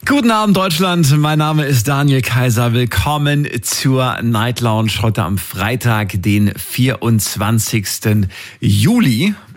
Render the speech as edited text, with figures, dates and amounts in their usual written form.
Guten Abend, Deutschland. Mein Name ist Daniel Kaiser. Willkommen zur Night Lounge heute am Freitag, den 24. Juli.